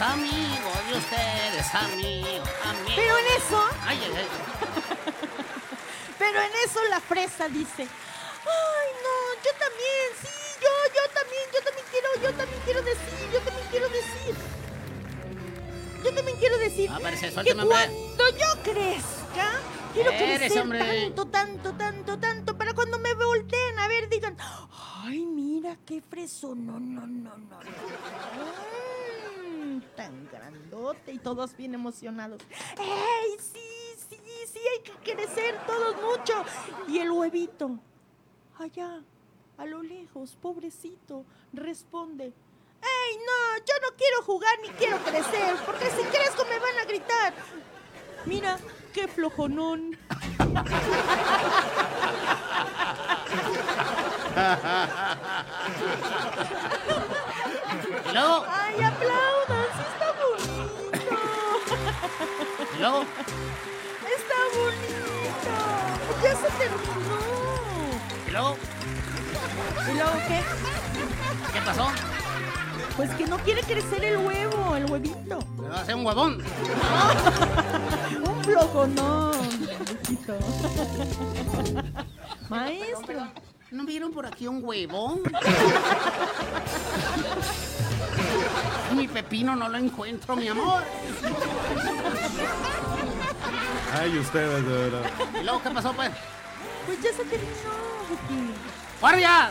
amigo de ustedes, amigo. Pero en eso, Ay, ay, ay. pero en eso la fresa dice, ay, no, yo también, sí, yo también quiero decir. Yo también quiero decir A ver, que suéltame, hombre. cuando yo crezca, quiero Eres, crecer hombre. tanto, para cuando me volteen a ver, digan, ay, mira qué fresón, no. Tan grandote y todos bien emocionados. ¡Ey, sí, hay que crecer todos mucho! Y el huevito, allá, a lo lejos, pobrecito, responde, ¡ey, no! Yo no quiero jugar ni quiero crecer, porque si crezco me van a gritar. Mira, qué flojonón. Y luego, ¡Ay, aplaudan! ¡Sí está bonito! y luego. ¡Está bonito! ¡Ya se terminó! ¿Y luego? ¿Y luego qué? ¿Qué pasó? Pues que no quiere crecer el huevo, el huevito. Me va a hacer un huevón. Un flojonón. Chiquito. Maestro. ¿No vieron por aquí un huevón? Mi pepino no lo encuentro, mi amor. Ay, ustedes, de verdad. ¿Y luego qué pasó, pues? Pues ya se terminó, Buki. ¡Guardia!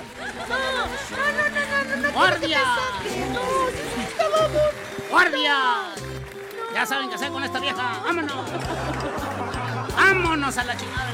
No. ¡Guardia! No, sí, estaba bonito. ¡Guardia! Ya saben qué hacer con esta vieja. ¡Vámonos! ¡Vámonos a la chingada!